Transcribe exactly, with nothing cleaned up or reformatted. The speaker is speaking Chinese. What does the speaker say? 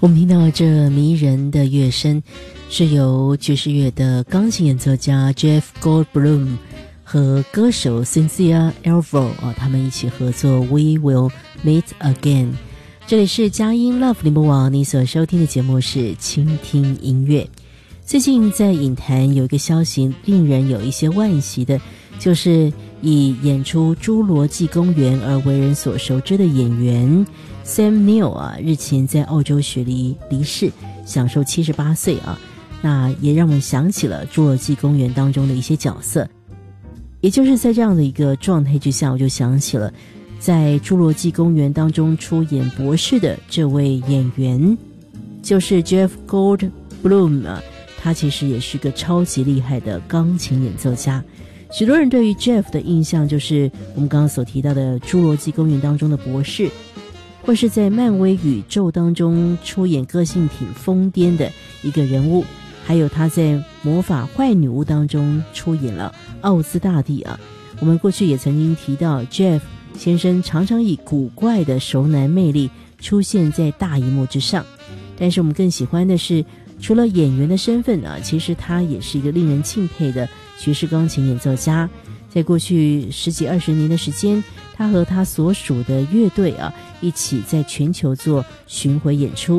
我们听到这迷人的乐声，是由爵士乐的钢琴演奏家 Jeff Goldblum 和歌手 Cynthia Erivo 啊，他们一起合作 We Will Meet Again。这里是佳音 Love 联播网，你所收听的节目是倾听音乐。最近在影坛有一个消息令人有一些惋惜的，就是以演出《侏罗纪公园》而为人所熟知的演员 Sam Neill 啊，日前在澳洲雪梨离世，享受七十八岁啊。那也让我们想起了《侏罗纪公园》当中的一些角色，也就是在这样的一个状态之下，我就想起了在《侏罗纪公园》当中出演博士的这位演员，就是 Jeff Goldblum 啊，他其实也是个超级厉害的钢琴演奏家。许多人对于 Jeff 的印象就是我们刚刚所提到的《侏罗纪公园》当中的博士，或是在漫威宇宙当中出演个性挺疯癫的一个人物，还有他在魔法坏女巫当中出演了奥兹大帝啊。我们过去也曾经提到 Jeff 先生常常以古怪的熟男魅力出现在大荧幕之上，但是我们更喜欢的是除了演员的身份啊，其实他也是一个令人敬佩的爵士钢琴演奏家。在过去十几二十年的时间，他和他所属的乐队啊，一起在全球做巡回演出。